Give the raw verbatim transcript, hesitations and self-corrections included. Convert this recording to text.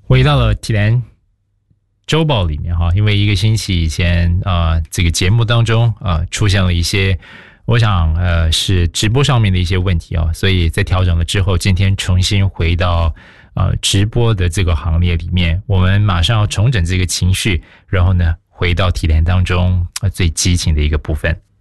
回到了体坛周报里面哈，因为一个星期以前啊、呃，这个节目当中啊、呃、出现了一些，我想呃是直播上面的一些问题啊，所以在调整了之后，今天重新回到呃直播的这个行列里面，我们马上要重整这个情绪，然后呢回到体坛当中、呃、最激情的一个部分。